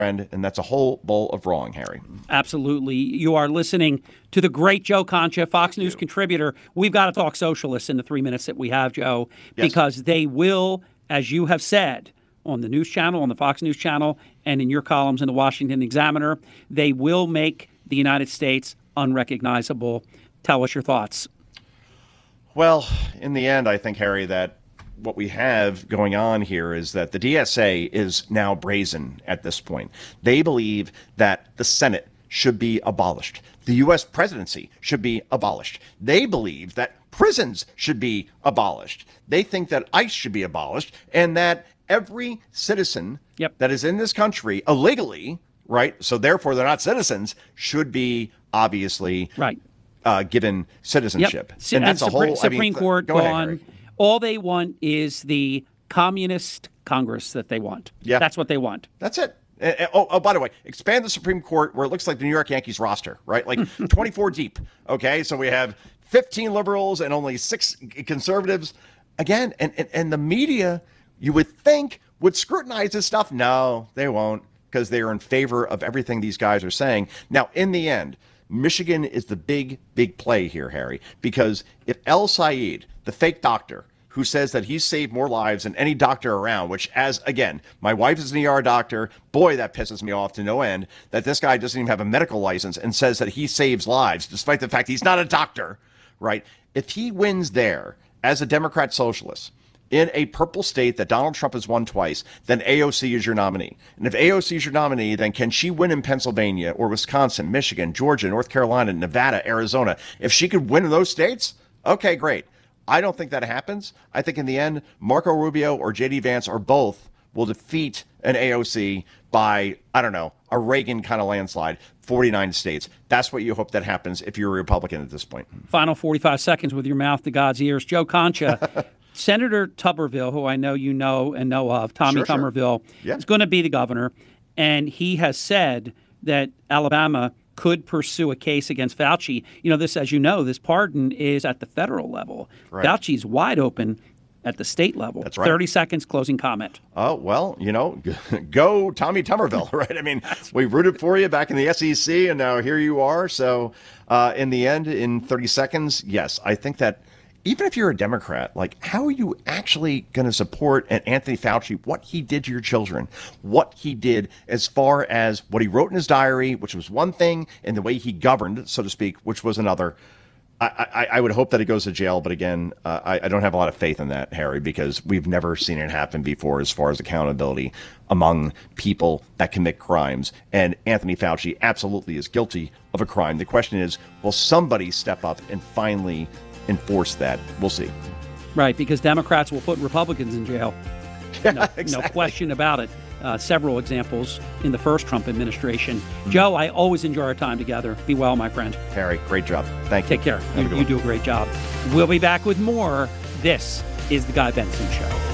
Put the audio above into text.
friend, and that's a whole bowl of wrong, Harry. Absolutely. You are listening to the great Joe Concha, Fox News contributor. We've got to talk socialists in the 3 minutes that we have, Joe, because they will, as you have said, on the news channel, on the Fox News channel, and in your columns in the Washington Examiner, they will make the United States unrecognizable. Tell us your thoughts. Well, in the end, I think, Harry, that what we have going on here is that the DSA is now brazen at this point. They believe that the Senate should be abolished. The U.S. presidency should be abolished. They believe that prisons should be abolished. They think that ICE should be abolished and that every citizen that is in this country illegally, right, so therefore they're not citizens, should be obviously given citizenship. And that's the whole Supreme Court gone. All they want is the communist Congress that they want. Yeah. That's what they want. That's it. Oh, by the way, expand the Supreme Court where it looks like the New York Yankees roster, right? Like 24 deep. Okay, so we have 15 liberals and only 6 conservatives. Again, and the media, you would think, would scrutinize this stuff. No, they won't, because they are in favor of everything these guys are saying. Now, in the end, Michigan is the big play here, Harry, because if El Sayed, the fake doctor, who says that he's saved more lives than any doctor around, which, as, again, my wife is an ER doctor, boy, that pisses me off to no end, that this guy doesn't even have a medical license and says that he saves lives, despite the fact he's not a doctor, right? If he wins there as a Democrat socialist in a purple state that Donald Trump has won twice, then AOC is your nominee. And if AOC is your nominee, then can she win in Pennsylvania or Wisconsin, Michigan, Georgia, North Carolina, Nevada, Arizona? If she could win in those states, okay, great. I don't think that happens. I think in the end, Marco Rubio or J.D. Vance or both will defeat an AOC by, I don't know, a Reagan kind of landslide, 49 states. That's what you hope that happens if you're a Republican at this point. Final 45 seconds with your mouth to God's ears. Joe Concha, Senator Tuberville, who I know you know and know of, Tommy Tuberville, is going to be the governor. And he has said that Alabama could pursue a case against Fauci. You know, this, as you know, this pardon is at the federal level. Right. Fauci's wide open at the state level. That's right. 30 seconds, closing comment. Oh, well, you know, go Tommy Tuberville, right? I mean, we rooted for you back in the SEC, and now here you are. So in the end, in 30 seconds, yes, I think that even if you're a Democrat, like, how are you actually going to support Anthony Fauci, what he did to your children, what he did as far as what he wrote in his diary, which was one thing, and the way he governed, so to speak, which was another. I would hope that he goes to jail. But again, I don't have a lot of faith in that, Harry, because we've never seen it happen before as far as accountability among people that commit crimes. And Anthony Fauci absolutely is guilty of a crime. The question is, will somebody step up and finally enforce that? We'll see. Right, because Democrats will put Republicans in jail. No, exactly. No question about it. Several examples in the first Trump administration. Mm-hmm. Joe, I always enjoy our time together. Be well, my friend. Harry, great job. Thank you. Take care. You do a great job. We'll be back with more. This is The Guy Benson Show.